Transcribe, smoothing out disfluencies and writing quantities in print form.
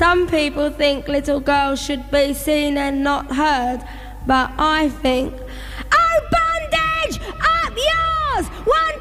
Some people think little girls should be seen and not heard, but I think, oh, bondage, up yours! 1,